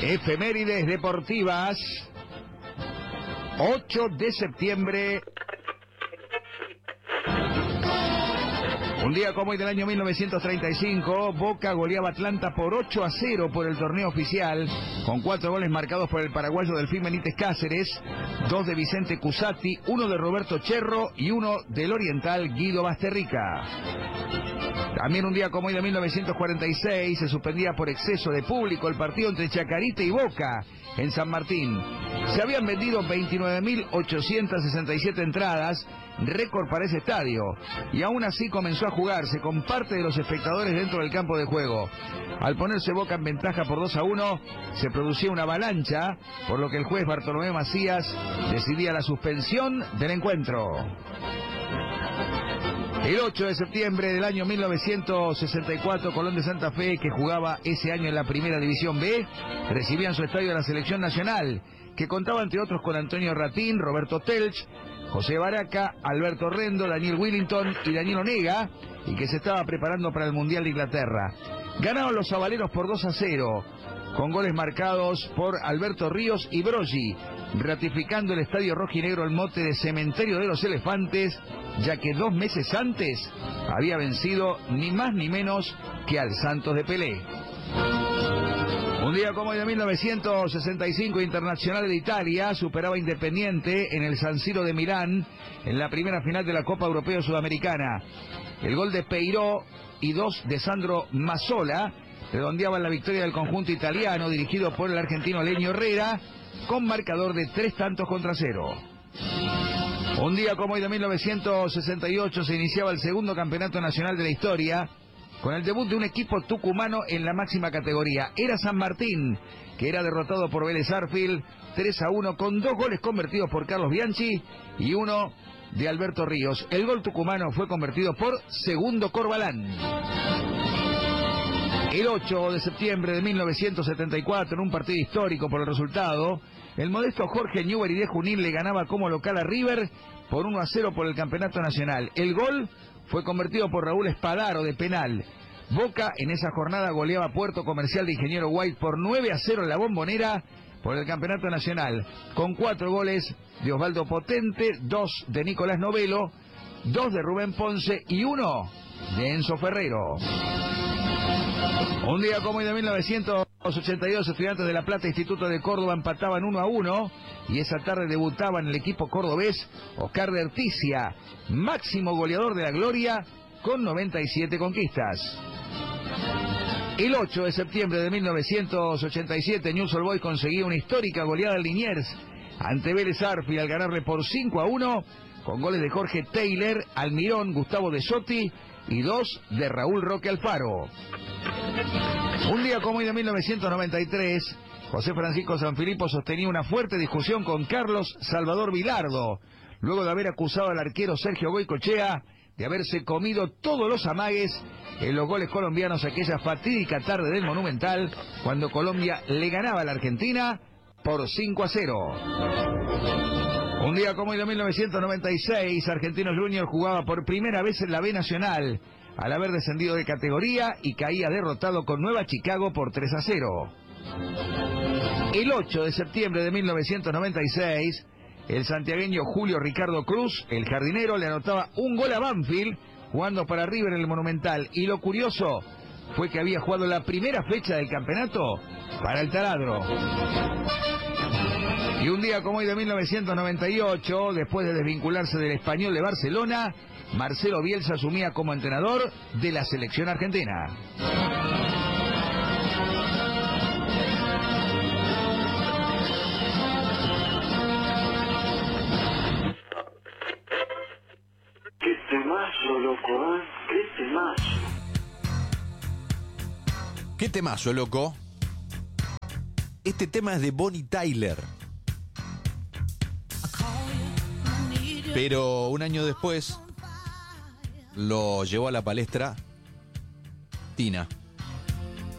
Efemérides deportivas. 8 de septiembre. Un día como hoy del año 1935, Boca goleaba a Atlanta por 8-0 por el torneo oficial, con 4 goles marcados por el paraguayo Delfín Benítez Cáceres, 2 de Vicente Cusatti, 1 de Roberto Cherro y 1 del oriental Guido Basterrica. También un día como hoy de 1946 se suspendía por exceso de público el partido entre Chacarita y Boca en San Martín. Se habían vendido 29.867 entradas, récord para ese estadio, y aún así comenzó a jugarse con parte de los espectadores dentro del campo de juego. Al ponerse Boca en ventaja por 2-1, se producía una avalancha, por lo que el juez Bartolomé Macías decidía la suspensión del encuentro. El 8 de septiembre del año 1964, Colón de Santa Fe, que jugaba ese año en la Primera División B, recibía en su estadio a la selección nacional, que contaba entre otros con Antonio Ratín, Roberto Telch, José Baraca, Alberto Rendo, Daniel Willington y Daniel Onega, y que se estaba preparando para el Mundial de Inglaterra. Ganaron los sabaleros por 2-0, con goles marcados por Alberto Ríos y Broggi, ratificando el estadio rojinegro el mote de Cementerio de los Elefantes, ya que 2 meses antes había vencido ni más ni menos que al Santos de Pelé. Un día como hoy de 1965, Internazionale de Italia superaba a Independiente en el San Siro de Milán en la primera final de la Copa Europea Sudamericana. El gol de Peiró y 2 de Sandro Mazzola redondeaban la victoria del conjunto italiano dirigido por el argentino Leño Herrera con marcador de 3-0. Un día como hoy de 1968 se iniciaba el segundo campeonato nacional de la historia, con el debut de un equipo tucumano en la máxima categoría. Era San Martín, que era derrotado por Vélez Sarsfield 3-1 con 2 goles convertidos por Carlos Bianchi y 1 de Alberto Ríos. El gol tucumano fue convertido por Segundo Corbalán. El 8 de septiembre de 1974, en un partido histórico por el resultado, el modesto Jorge Newbery de Junín le ganaba como local a River por 1-0 por el campeonato nacional. El gol fue convertido por Raúl Espadaro de penal. Boca en esa jornada goleaba a Puerto Comercial de Ingeniero White por 9-0 en la Bombonera por el campeonato nacional, con 4 goles de Osvaldo Potente, 2 de Nicolás Novelo, 2 de Rubén Ponce y 1 de Enzo Ferrero. Un día como hoy de 1982, Estudiantes de La Plata, Instituto de Córdoba empataban 1-1 y esa tarde debutaba en el equipo cordobés Oscar de Erticia, máximo goleador de la gloria con 97 conquistas. El 8 de septiembre de 1987, Newell's Old Boys conseguía una histórica goleada en Liniers ante Vélez Sarsfield al ganarle por 5-1 con goles de Jorge Taylor, Almirón, Gustavo de Sotti y 2 de Raúl Roque Alfaro. Un día como hoy de 1993, José Francisco Sanfilippo sostenía una fuerte discusión con Carlos Salvador Vilardo, luego de haber acusado al arquero Sergio Goycochea de haberse comido todos los amagues en los goles colombianos aquella fatídica tarde del Monumental, cuando Colombia le ganaba a la Argentina por 5-0. Un día como hoy de 1996, Argentinos Juniors jugaba por primera vez en la B Nacional, al haber descendido de categoría y caía derrotado con Nueva Chicago por 3-0. El 8 de septiembre de 1996, el santiagueño Julio Ricardo Cruz, el jardinero, le anotaba un gol a Banfield jugando para River en el Monumental. Y lo curioso fue que había jugado la primera fecha del campeonato para el taladro. Y un día como hoy de 1998, después de desvincularse del Español de Barcelona, Marcelo Bielsa asumía como entrenador de la selección argentina. ¡Qué temazo, loco! ¡Qué temazo! ¿Qué temazo, loco? Este tema es de Bonnie Tyler. Pero un año después lo llevó a la palestra Tina.